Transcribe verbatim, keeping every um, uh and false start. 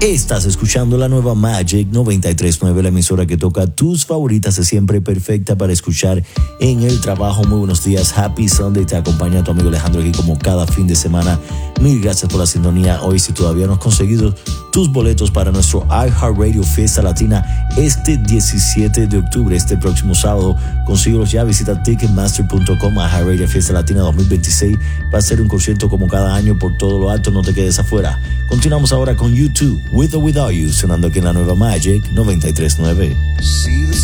Estás escuchando la nueva Magic noventa y tres punto nueve, la emisora que toca tus favoritas, es siempre perfecta para escuchar en el trabajo. Muy buenos días, Happy Sunday, te acompaña tu amigo Alejandro aquí como cada fin de semana. Mil gracias por la sintonía. Hoy, si todavía no has conseguido tus boletos para nuestro iHeartRadio Fiesta Latina este diecisiete de octubre, este próximo sábado, consíguelos ya, visita ticketmaster punto com. iHeartRadio Fiesta Latina dos mil veintiséis va a ser un concierto como cada año por todo lo alto, no te quedes afuera. Continuamos ahora con YouTube, With or Without You, sonando aquí en la nueva Magic noventa y tres punto nueve.